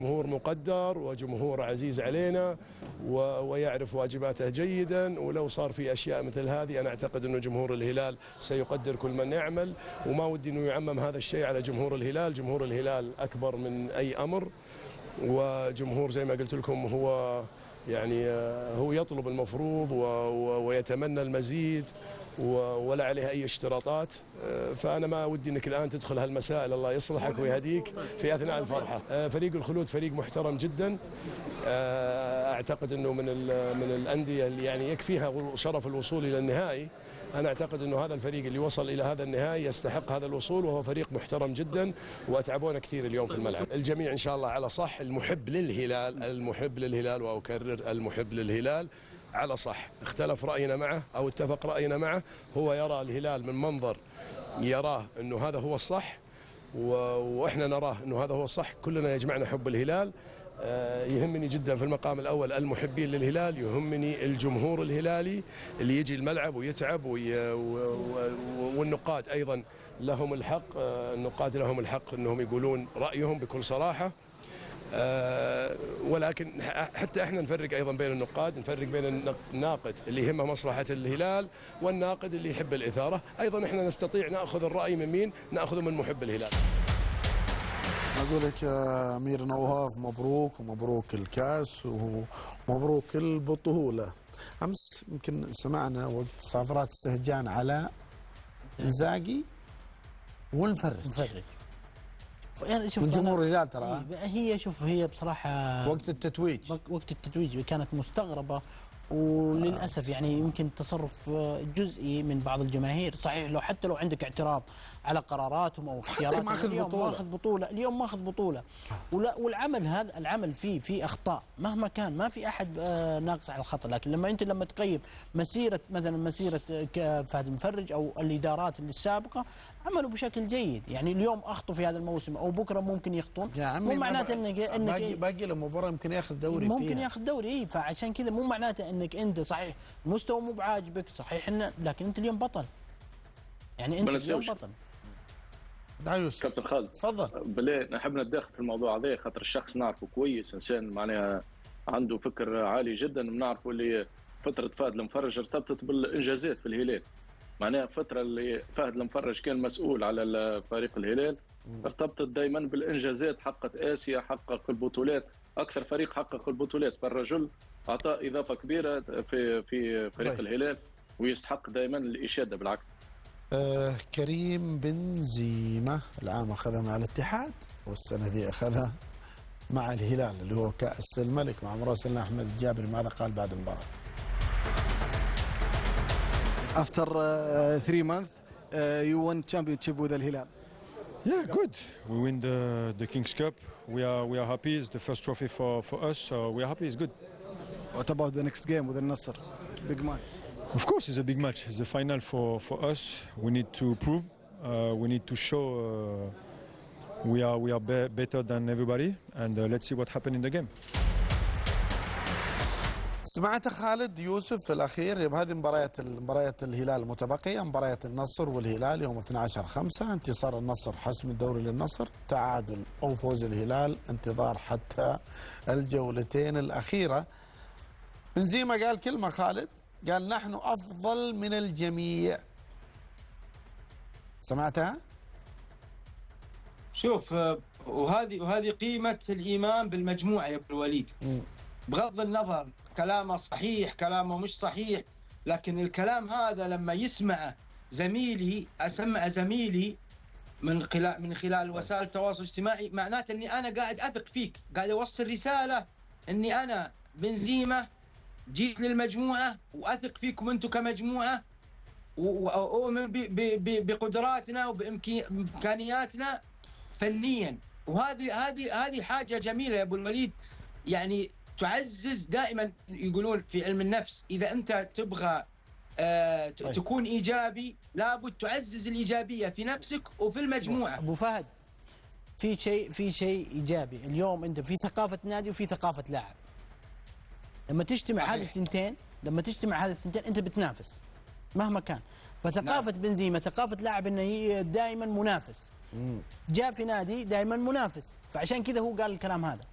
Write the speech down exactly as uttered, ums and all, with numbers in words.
جمهور مقدر وجمهور عزيز علينا ويعرف واجباته جيدا، ولو صار في أشياء مثل هذه أنا أعتقد أنه جمهور الهلال سيقدر كل من يعمل، وما ودي أنه يعمم هذا الشيء على جمهور الهلال. جمهور الهلال أكبر من أي أمر، وجمهور زي ما قلت لكم هو يعني هو يطلب المفروض ويتمنى المزيد ولا عليها أي اشتراطات. فأنا ما ودي أنك الآن تدخل هالمسائل، الله يصلحك ويهديك في أثناء الفرحة. فريق الخلود فريق محترم جدا، أعتقد أنه من من الأندية اللي يعني يكفيها شرف الوصول إلى النهائي. أنا أعتقد أنه هذا الفريق اللي وصل إلى هذا النهائي يستحق هذا الوصول، وهو فريق محترم جدا وأتعبونا كثير اليوم في الملعب. الجميع إن شاء الله على صح، المحب للهلال المحب للهلال وأكرر المحب للهلال على صح. اختلف رأينا معه أو اتفق رأينا معه، هو يرى الهلال من منظر يراه أنه هذا هو الصح، وإحنا نراه أنه هذا هو الصح. كلنا يجمعنا حب الهلال. يهمني جدا في المقام الأول المحبين للهلال، يهمني الجمهور الهلالي اللي يجي الملعب ويتعب، والنقاد أيضا لهم الحق، النقاد لهم الحق أنهم يقولون رأيهم بكل صراحة. أه ولكن حتى احنا نفرق ايضا بين النقاد، نفرق بين الناقد اللي يهمه مصلحه الهلال والناقد اللي يحب الاثاره. ايضا احنا نستطيع ناخذ الراي من مين؟ ناخذه من محب الهلال. اقول لك يا امير نواف مبروك، ومبروك الكاس ومبروك البطوله. امس يمكن سمعنا وقت صافرات السهجان على الزاقي والمفرج مفرج. يعني شوف من جمهور الهلال ترى هي شوف هي بصراحه وقت التتويج وقت التتويج كانت مستغربه، وللاسف يعني يمكن تصرف جزئي من بعض الجماهير. صحيح لو حتى لو عندك اعتراض على قراراتهم او اختياراتهم، اليوم ماخذ بطوله اليوم ماخذ بطوله والعمل هذا العمل فيه في اخطاء مهما كان، ما في احد ناقص على الخطا. لكن لما انت لما تقيم مسيره مثلا مسيره فهد المفرج او الادارات اللي السابقه عملوا بشكل جيد، يعني اليوم اخطوا في هذا الموسم او بكره ممكن يخطون، مو معناته انك انك باقي, باقي له مباراه يمكن ياخذ دوري ممكن فيها. ياخذ دوري اي. فعشان كذا مو معناته انك انت صحيح المستوى مو بعاجبك، صحيح إن لكن انت اليوم بطل، يعني انت اليوم بطل. دعيوس كابتن خالد تفضل. بلي نحب نتداخل في الموضوع هذا، خاطر الشخص نعرفه كويس، انسان معناها عنده فكر عالي جدا، بنعرفه اللي فتره فهد المفرج ارتبطت بالانجازات في الهلال. معناها الفتره اللي فهد المفرج كان مسؤول على فريق الهلال ارتبطت دائما بالانجازات، حقق اسيا، حقق البطولات، اكثر فريق حقق البطولات. فالرجل اعطى اضافه كبيره في في فريق طيب. الهلال، ويستحق دائما الاشاده بالعكس. آه كريم بنزيما العام اخذها مع الاتحاد، والسنه ذي اخذها مع الهلال اللي هو كاس الملك مع مراسلنا احمد الجابري. ماذا قال بعد المباراه؟ After uh, three months, uh, you won championship with Al Hilal. Yeah, good. We win the the Kings Cup. We are we are happy. It's the first trophy for for us, so we are happy. It's good. What about the next game with Al Nassr? Big match. Of course, it's a big match. It's a final for for us. We need to prove. Uh, we need to show uh, we are we are be better than everybody, and uh, let's see what happens in the game. سمعت خالد يوسف في الأخير بهذه مباريات المباريات الهلال المتبقية، مباريات النصر والهلال يوم اثني عشر خمسة، انتصار النصر حسم الدوري للنصر، تعادل أو فوز الهلال، انتظار حتى الجولتين الأخيرة. بنزيما قال كلمة خالد، قال نحن أفضل من الجميع. سمعتها؟ شوف، وهذه وهذه قيمة الإيمان بالمجموعة يا ابن الوليد. م. بغض النظر كلامه صحيح كلامه مش صحيح، لكن الكلام هذا لما يسمع زميلي أسمع زميلي من خلال من خلال وسائل التواصل الاجتماعي، معناته اني انا قاعد اثق فيك، قاعد اوصل رساله اني انا بنزيما جيت للمجموعه واثق فيكم انتم كمجموعه، واؤمن بقدراتنا وبامكانياتنا فنيا. وهذه هذه هذه حاجه جميله يا ابو الوليد، يعني تعزز دائما. يقولون في علم النفس اذا انت تبغى آه تكون ايجابي لابد تعزز الايجابيه في نفسك وفي المجموعه. ابو فهد، في شيء في شيء ايجابي اليوم، انت في ثقافه نادي وفي ثقافه لاعب. لما تجتمع هذه الثنتين لما تجتمع هذه الثنتين انت بتنافس مهما كان. فثقافه نعم. بنزيما ثقافه لاعب انه هي دائما منافس، جاء في نادي دائما منافس، فعشان كذا هو قال الكلام هذا.